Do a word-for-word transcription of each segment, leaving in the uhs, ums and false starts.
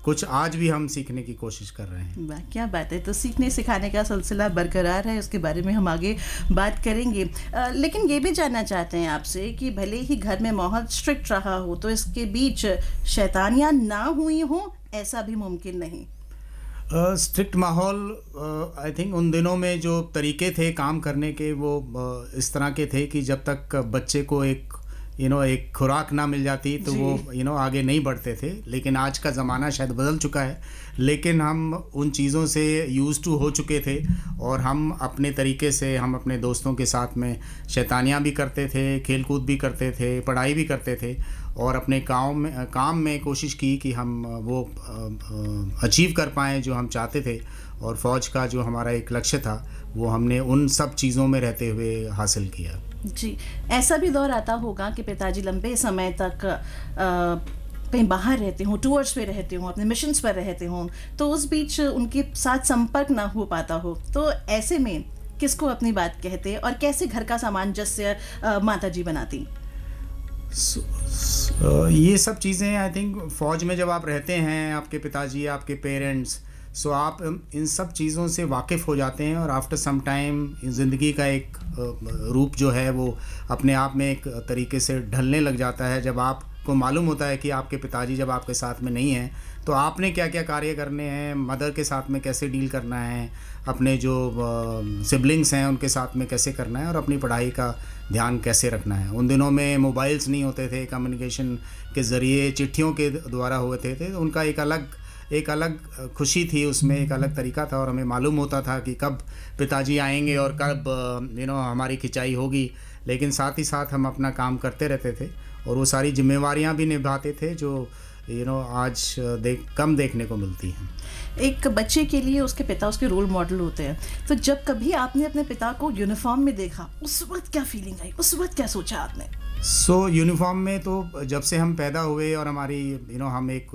कुछ आज भी हम सीखने की कोशिश कर रहे हैं। वाह, क्या बात है। तो सीखने सिखाने का सिलसिला बरकरार है, उसके बारे में हम आगे बात करेंगे। आ, लेकिन ये भी जानना चाहते हैं आपसे कि भले ही घर में माहौल स्ट्रिक्ट रहा हो तो इसके बीच शैतानियाँ ना हुई हो, ऐसा भी मुमकिन नहीं? स्ट्रिक्ट uh, माहौल आई थिंक उन दिनों में जो तरीके थे काम करने के वो uh, इस तरह के थे कि जब तक बच्चे को एक यू you नो know, एक खुराक ना मिल जाती तो वो यू you नो know, आगे नहीं बढ़ते थे। लेकिन आज का ज़माना शायद बदल चुका है, लेकिन हम उन चीज़ों से यूज़ टू हो चुके थे और हम अपने तरीके से हम अपने दोस्तों के साथ में शैतानियाँ भी करते थे, खेल कूद भी करते थे, पढ़ाई भी करते थे और अपने काम में काम में कोशिश की कि हम वो अचीव कर पाएँ जो हम चाहते थे। और फ़ौज का जो हमारा एक लक्ष्य था वो हमने उन सब चीज़ों में रहते हुए हासिल किया। जी, ऐसा भी दौर आता होगा कि पिताजी लंबे समय तक आ, कहीं बाहर रहते हों, टूर्स पे रहते हों, अपने मिशंस पर रहते हों, तो उस बीच उनके साथ संपर्क ना हो पाता हो, तो ऐसे में किसको अपनी बात कहते और कैसे घर का सामंजस्य माता जी बनाती? So, so, ये सब चीज़ें आई थिंक फ़ौज में जब आप रहते हैं, आपके पिताजी, आपके पेरेंट्स, सो so, आप इन सब चीज़ों से वाकिफ़ हो जाते हैं और आफ्टर सम टाइम ज़िंदगी का एक रूप जो है वो अपने आप में एक तरीके से ढलने लग जाता है। जब आपको मालूम होता है कि आपके पिताजी जब आपके साथ में नहीं हैं तो आपने क्या क्या कार्य करने हैं, मदर के साथ में कैसे डील करना है, अपने जो सिबलिंग्स हैं उनके साथ में कैसे करना है और अपनी पढ़ाई का ध्यान कैसे रखना है। उन दिनों में मोबाइल्स नहीं होते थे, कम्युनिकेशन के ज़रिए चिट्ठियों के द्वारा होते थे, तो उनका एक अलग एक अलग खुशी थी, उसमें एक अलग तरीका था और हमें मालूम होता था कि कब पिताजी आएंगे और कब यू नो हमारी खिंचाई होगी। लेकिन साथ ही साथ हम अपना काम करते रहते थे और वो सारी जिम्मेवारियां भी निभाते थे जो यू नो आज देख कम देखने को मिलती हैं। एक बच्चे के लिए उसके पिता उसके रोल मॉडल होते हैं, तो जब कभी आपने अपने पिता को यूनिफॉर्म में देखा, उस वक्त क्या फीलिंग आई, उस वक्त क्या सोचा आपने? सो so, यूनिफॉर्म में तो जब से हम पैदा हुए और हमारी यू नो हम एक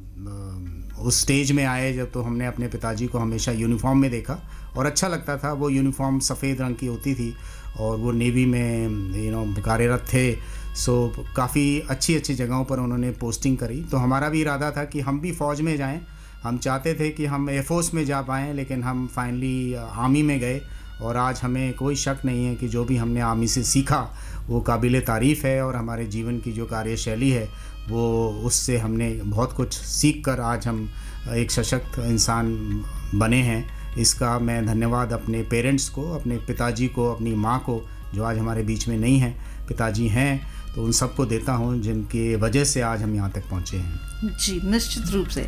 uh, उस स्टेज में आए जब, तो हमने अपने पिताजी को हमेशा यूनिफॉर्म में देखा और अच्छा लगता था। वो यूनिफॉर्म सफ़ेद रंग की होती थी और वो नेवी में यू नो कार्यरत थे। सो so, काफ़ी अच्छी अच्छी जगहों पर उन्होंने पोस्टिंग करी, तो हमारा भी इरादा था कि हम भी फ़ौज में जाएं। हम चाहते थे कि हम एयरफोर्स में जा पाएँ, लेकिन हम फाइनली आर्मी में गए और आज हमें कोई शक नहीं है कि जो भी हमने आर्मी से सीखा वो काबिल तारीफ़ है और हमारे जीवन की जो कार्यशैली है वो उससे हमने बहुत कुछ सीख कर आज हम एक सशक्त इंसान बने हैं। इसका मैं धन्यवाद अपने पेरेंट्स को, अपने पिताजी को, अपनी माँ को जो आज हमारे बीच में नहीं हैं, पिताजी हैं तो उन सबको देता हूँ जिनकी वजह से आज हम यहाँ तक पहुँचे हैं। जी, निश्चित रूप से।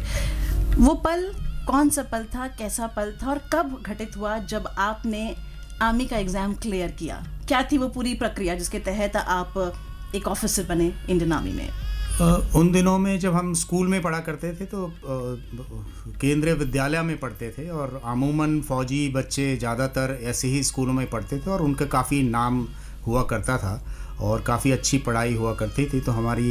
वो पल कौन सा पल था, कैसा पल था और कब घटित हुआ जब आपने आर्मी का एग्ज़ाम क्लियर किया? क्या थी वो पूरी प्रक्रिया जिसके तहत आप एक ऑफिसर बने इंडियन आर्मी में? uh, उन दिनों में जब हम स्कूल में पढ़ा करते थे तो uh, केंद्रीय विद्यालय में पढ़ते थे और अमूमन फ़ौजी बच्चे ज़्यादातर ऐसे ही स्कूलों में पढ़ते थे और उनका काफ़ी नाम हुआ करता था और काफ़ी अच्छी पढ़ाई हुआ करती थी। तो हमारी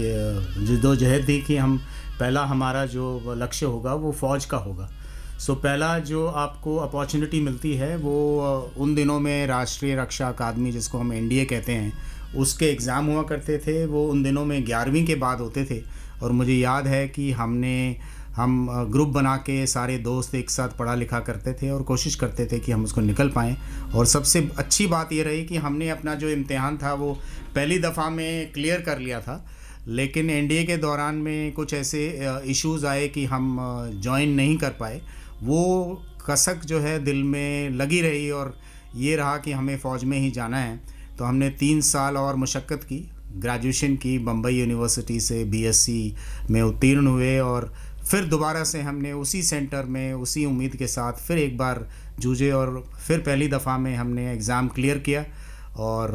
ये जद्दोजहद थी कि हम पहला हमारा जो लक्ष्य होगा वो फ़ौज का होगा। सो so, पहला जो आपको अपॉर्चुनिटी मिलती है वो उन दिनों में राष्ट्रीय रक्षा अकादमी, जिसको हम एन डी ए कहते हैं, उसके एग्ज़ाम हुआ करते थे। वो उन दिनों में ग्यारहवीं के बाद होते थे और मुझे याद है कि हमने हम ग्रुप बना के सारे दोस्त एक साथ पढ़ा लिखा करते थे और कोशिश करते थे कि हम उसको निकल पाएँ। और सबसे अच्छी बात ये रही कि हमने अपना जो इम्तिहान था वो पहली दफ़ा में क्लियर कर लिया था, लेकिन एन डी ए के दौरान में कुछ ऐसे इश्यूज़ आए कि हम ज्वाइन नहीं कर पाए। वो कसक जो है दिल में लगी रही और ये रहा कि हमें फ़ौज में ही जाना है। तो हमने तीन साल और मुशक्क़त की, ग्रेजुएशन की, बम्बई यूनिवर्सिटी से बी एस सी में उत्तीर्ण हुए और फिर दोबारा से हमने उसी सेंटर में उसी उम्मीद के साथ फिर एक बार जूझे और फिर पहली दफ़ा में हमने एग्ज़ाम क्लियर किया। और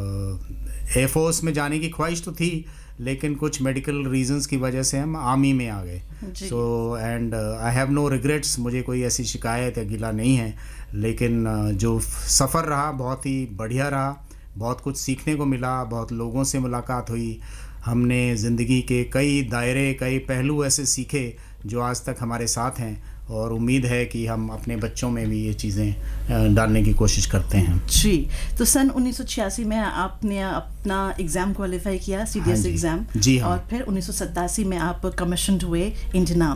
एयरफोर्स में जाने की ख्वाहिश तो थी, लेकिन कुछ मेडिकल रीजंस की वजह से हम आर्मी में आ गए। So and I have no regrets, मुझे कोई ऐसी शिकायत या गिला नहीं है। लेकिन uh, जो सफ़र रहा बहुत ही बढ़िया रहा, बहुत कुछ सीखने को मिला, बहुत लोगों से मुलाकात हुई, हमने ज़िंदगी के कई दायरे, कई पहलू ऐसे सीखे जो आज तक हमारे साथ हैं और उम्मीद है कि हम अपने बच्चों में भी ये चीज़ें डालने की कोशिश करते हैं। जी, तो सन उन्नीस सौ छियासी में आपने अपना एग्ज़ाम क्वालिफाई किया, सी डी एस एग्ज़ाम। जी हाँ। और फिर उन्नीस सौ सतासी में आप कमीशन्ड हुए इंडियन